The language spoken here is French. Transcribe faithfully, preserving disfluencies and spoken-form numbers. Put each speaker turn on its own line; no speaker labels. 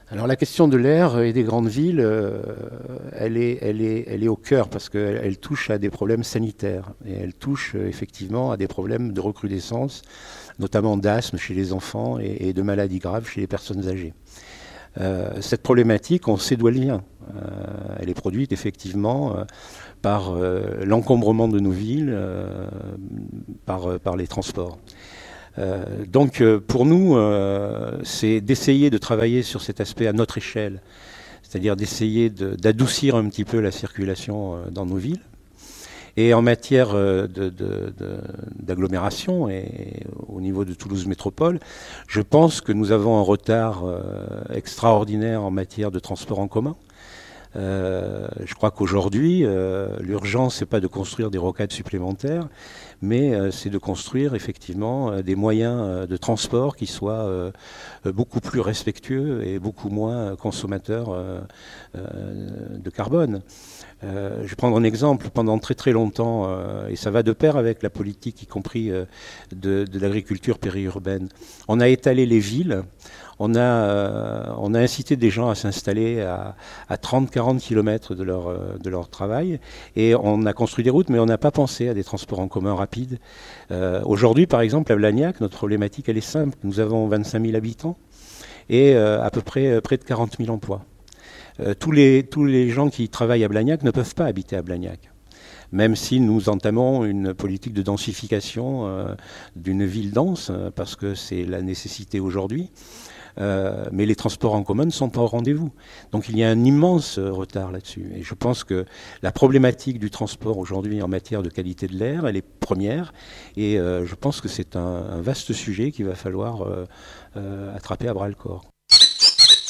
Alors la question de l'air et des grandes villes, euh, elle, est, elle, est, elle est au cœur parce qu'elle elle touche à des problèmes sanitaires et elle touche euh, effectivement à des problèmes de recrudescence, notamment d'asthme chez les enfants et, et de maladies graves chez les personnes âgées. Euh, cette problématique, on sait d'où elle vient. Euh, elle est produite effectivement euh, par euh, l'encombrement de nos villes, euh, par, euh, par les transports. Euh, donc euh, pour nous, euh, c'est d'essayer de travailler sur cet aspect à notre échelle, c'est-à-dire d'essayer de- d'adoucir un petit peu la circulation euh, dans nos villes. Et en matière euh, de- de- de- d'agglomération et au niveau de Toulouse Métropole, je pense que nous avons un retard euh, extraordinaire en matière de transport en commun. Euh, je crois qu'aujourd'hui, euh, l'urgence, c'est pas de construire des rocades supplémentaires, mais euh, c'est de construire effectivement euh, des moyens euh, de transport qui soient euh, euh, beaucoup plus respectueux et beaucoup moins consommateurs euh, euh, de carbone. Euh, je vais prendre un exemple. Pendant très très longtemps, euh, et ça va de pair avec la politique, y compris euh, de, de l'agriculture périurbaine, on a étalé les villes. On a, euh, on a incité des gens à s'installer à, à trente à quarante kilomètres de leur, euh, de leur travail. Et on a construit des routes, mais on n'a pas pensé à des transports en commun rapides. Euh, Aujourd'hui, par exemple, à Blagnac, notre problématique, elle est simple. Nous avons vingt-cinq mille habitants et euh, à peu près euh, près de quarante mille emplois. Euh, tous, les, tous les gens qui travaillent à Blagnac ne peuvent pas habiter à Blagnac. Même si nous entamons une politique de densification euh, d'une ville dense, euh, parce que c'est la nécessité aujourd'hui, euh, mais les transports en commun ne sont pas au rendez-vous. Donc il y a un immense euh, retard là-dessus. Et je pense que la problématique du transport aujourd'hui en matière de qualité de l'air, elle est première. Et euh, je pense que c'est un, un vaste sujet qu'il va falloir euh, euh, attraper à bras le corps.